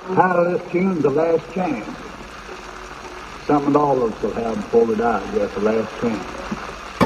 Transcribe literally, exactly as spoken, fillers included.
Title of this tune, The Last Chance. Something all of us will have before we die, I guess, the last chance.